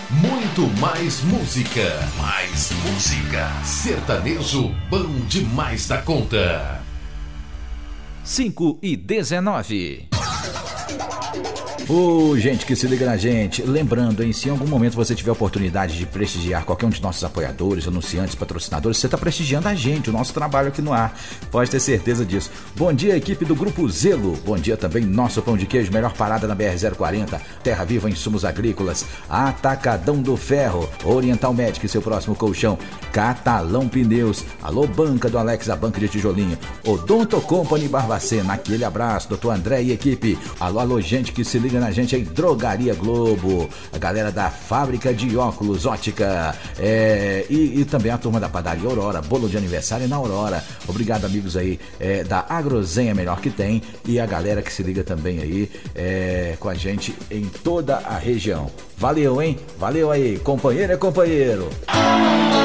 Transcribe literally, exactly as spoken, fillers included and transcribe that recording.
Muito mais música. Mais música. Sertanejo bom demais da conta. cinco e dezenove. Ô, oh, gente que se liga na gente, lembrando, hein, se em algum momento você tiver a oportunidade de prestigiar qualquer um de nossos apoiadores, anunciantes, patrocinadores, você está prestigiando a gente, o nosso trabalho aqui no ar, pode ter certeza disso. Bom dia, equipe do Grupo Zelo, bom dia também, nosso pão de queijo, melhor parada na B R zero quarenta, Terra Viva Insumos Agrícolas, Atacadão do Ferro, Oriental Medic, seu próximo colchão, Catalão Pneus, alô banca do Alex, a banca de tijolinho, Odonto Company Barbacena, aquele abraço, doutor André e equipe, alô, alô, gente que se liga na gente aí, Drogaria Globo, a galera da fábrica de óculos ótica, é, e, e também a turma da padaria Aurora, bolo de aniversário na Aurora. Obrigado, amigos aí é, da Agrozenha Melhor Que Tem, e a galera que se liga também aí é, com a gente em toda a região. Valeu, hein? Valeu aí, companheiro é companheiro.